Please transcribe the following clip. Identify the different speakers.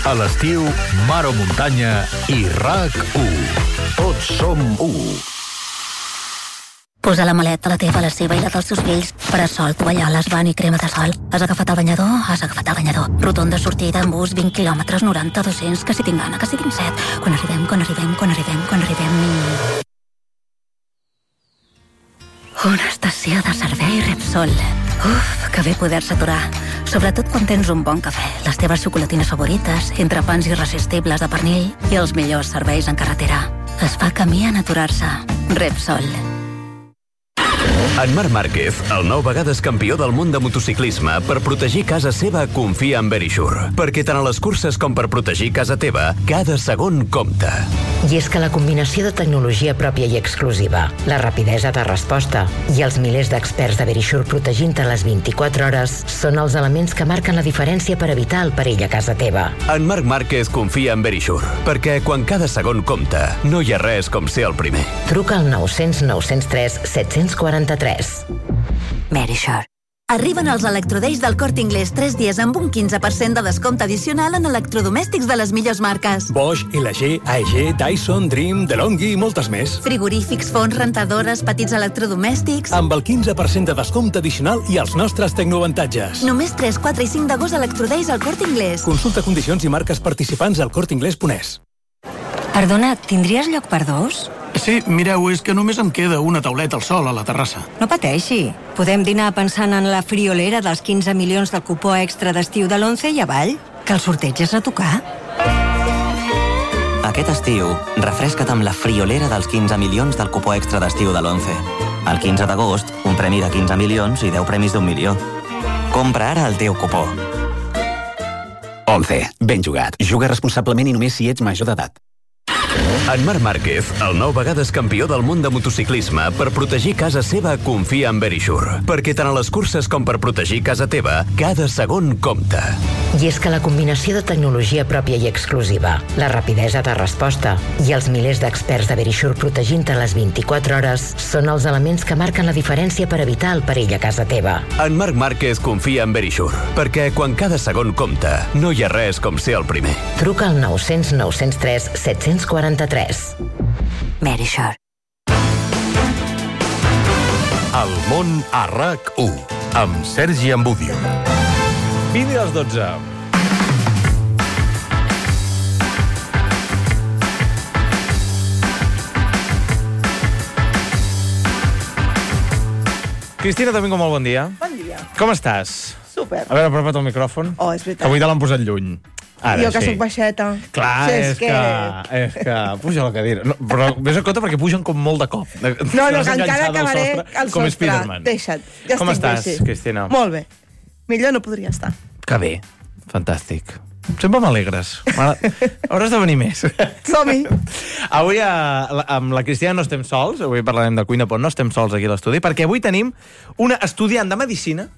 Speaker 1: A l'estiu, mar o muntanya i RAC1. Tots som u.
Speaker 2: Posa la maleta, la teva, la seva i la dels seus fills. Parasol, tovalloles, bany i crema de sol. Has agafat el banyador? Has agafat el banyador. Rotonda de sortida en bus, 20 quilòmetres, 90, 200, que si tinc gana, que si tinc set. Quan arribem... Una estació de servei Repsol. Uf, que bé poder-se aturar. Sobretot quan tens un bon cafè, les teves xocolatines favorites, entrepans irresistibles de pernil i els millors serveis en carretera. Es fa camí en aturar-se. Repsol.
Speaker 3: En Marc Márquez, el 9 vegades campió del món de motociclisme, per protegir casa seva confia en Verisure. Perquè tant a les curses com per protegir casa teva, cada segon compta.
Speaker 4: I és que la combinació de tecnologia pròpia i exclusiva, la rapidesa de resposta i els milers d'experts de Verisure protegint-te les 24 hores són els elements que marquen la diferència per evitar el perill a casa teva.
Speaker 3: En Marc Márquez confia en Verisure, perquè quan cada segon compta, no hi ha res com ser el primer.
Speaker 4: Truca al 900 903 743.
Speaker 2: Verisure.
Speaker 5: Arriben els Electrodays del Corte Inglés, 3 dies amb un 15% de descompte addicional en electrodomèstics de les millors marques.
Speaker 6: Bosch, LG, AEG, Dyson, Dream, DeLonghi i moltes més.
Speaker 5: Frigorífics, forns, rentadores, petits electrodomèstics...
Speaker 6: Amb el 15% de descompte addicional i els nostres tecnoavantatges.
Speaker 5: Només 3, 4 i 5 d'agost Electrodays al Corte Inglés.
Speaker 6: Consulta condicions i marques participants al corteinglés.es.
Speaker 2: Perdona, tindries lloc per dos?
Speaker 6: Sí, mireu, és que només em queda una tauleta al sol a la terrassa.
Speaker 2: No pateixi. Podem dinar pensant en la friolera dels 15 milions del cupó extra d'estiu de l'11 i avall, que el sorteig és a tocar.
Speaker 7: Aquest estiu, refresca't amb la friolera dels 15 milions del cupó extra d'estiu de l'11. El 15 d'agost, un premi de 15 milions i 10 premis d'1 milió. Compra ara el teu cupó.
Speaker 8: 11. Ben jugat. Juga responsablement i només si ets major d'edat.
Speaker 3: En Marc Márquez, el 9 vegades campió del món de motociclisme, per protegir casa seva confia en Verisure. Perquè tant a les curses com per protegir casa teva, cada segon compta.
Speaker 4: I és que la combinació de tecnologia pròpia i exclusiva, la rapidesa de resposta i els milers d'experts de Verisure protegint-te les 24 hores són els elements que marquen la diferència per evitar el perill a casa teva.
Speaker 3: En Marc Márquez confia en Verisure, perquè quan cada segon compta, no hi ha res com ser el primer.
Speaker 4: Truca al 900 903 743.
Speaker 2: Verisure.
Speaker 1: El món a RAC1, amb Sergi Ambudio.
Speaker 9: 20 i les 12. Cristina Domingo, molt bon dia.
Speaker 10: Bon dia.
Speaker 9: Com estàs?
Speaker 10: Super.
Speaker 9: A veure, apropa't el micròfon.
Speaker 10: Oh, és veritat.
Speaker 9: Avui te l'han posat lluny. Ara,
Speaker 10: jo que
Speaker 9: sí.
Speaker 10: soc baixeta.
Speaker 9: Clar,
Speaker 10: Sí,
Speaker 9: és que... Puja la cadira. No, però vés en compte perquè pugen com molt de cop.
Speaker 10: No, que encara acabaré al
Speaker 9: com
Speaker 10: sostre.
Speaker 9: Spiderman.
Speaker 10: Deixa't. Ja
Speaker 9: Com
Speaker 10: estic
Speaker 9: estàs,
Speaker 10: bé, sí.
Speaker 9: Cristina?
Speaker 10: Molt bé. Millor no podria estar.
Speaker 9: Que bé. Fantàstic. Sempre m'alegres. Hauràs de venir més.
Speaker 10: Som-hi.
Speaker 9: Avui amb la Cristina no estem sols, avui parlarem de cuina, però no estem sols aquí a l'estudi, perquè avui tenim una estudiant de medicina